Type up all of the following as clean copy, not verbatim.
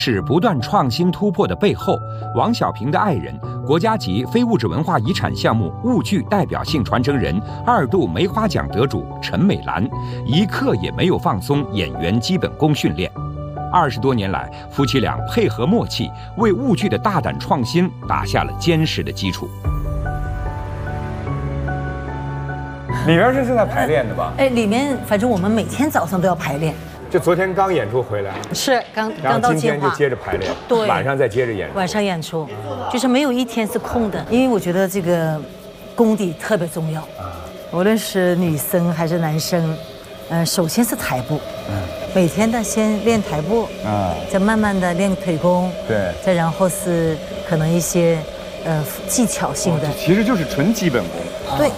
是不断创新突破的背后，王小平的爱人、国家级非物质文化遗产项目物剧代表性传承人、2度梅花奖得主陈美兰，一刻也没有放松演员基本功训练。20多年来，夫妻俩配合默契，为物剧的大胆创新打下了坚实的基础。 里面是正在排练的吧？ 哎，里面反正我们每天早上都要排练。 就昨天刚演出回来， 是刚然后到计划， 今天就接着排练， 对， 晚上再接着演出。 晚上演出，就是没有一天是空的，因为我觉得这个功底特别重要。无论是女生还是男生，首先是台步，每天的先练台步，再慢慢的练腿功， 对， 再然后是可能一些技巧性的， 其实就是纯基本功。 对。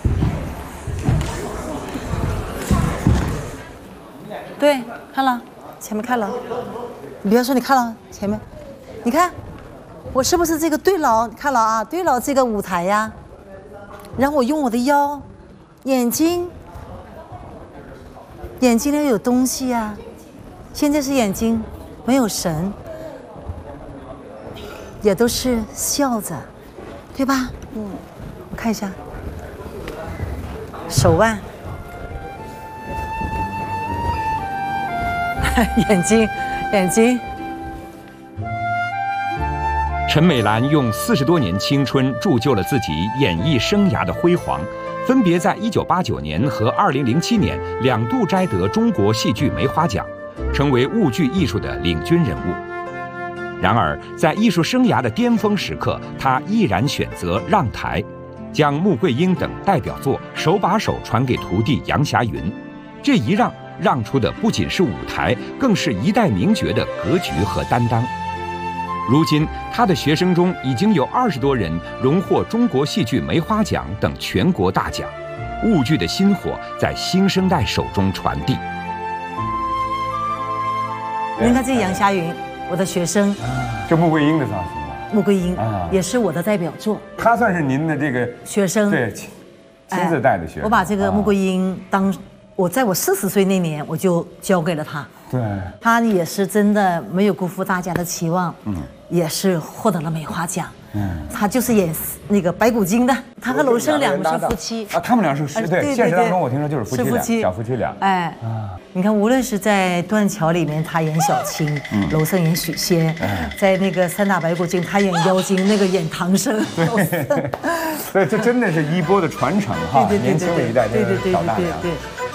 对，看了，前面看了，你不要说你看了前面，你看，我是不是这个对牢？看了啊，对牢这个舞台呀，然后我用我的腰、眼睛里有东西呀，现在是眼睛没有神，也都是笑着，对吧？我看一下，手腕。眼睛。 陈美兰用40多年青春铸就了自己演艺生涯的辉煌，分别在1989年和2007年2度摘得中国戏剧梅花奖，成为物剧艺术的领军人物。然而，在艺术生涯的巅峰时刻，她毅然选择让台，将穆桂英等代表作手把手传给徒弟杨霞云。这一让出的不仅是舞台，更是一代名角的格局和担当。如今，他的学生中已经有20多人荣获中国戏剧梅花奖等全国大奖，物剧的薪火在新生代手中传递。 您看这杨霞云，我的学生， 就穆桂英的造型吧。 穆桂英也是我的代表作， 她算是您的这个学生， 对，亲自带的学生。 我把这个穆桂英在我40岁那年，我就交给了他。 对， 他也是真的没有辜负大家的期望，也是获得了梅花奖。他就是演那个白骨精的，他和娄胜两个是夫妻啊，他们俩是对，现实当中我听说就是夫妻俩，小夫妻俩。 哎，你看，无论是在《断桥》里面他演小青，娄胜演许仙，在那个《三打白骨精》他演妖精，那个演唐僧。 对，这真的是衣钵的传承哈，年轻的一代的老大娘。 对。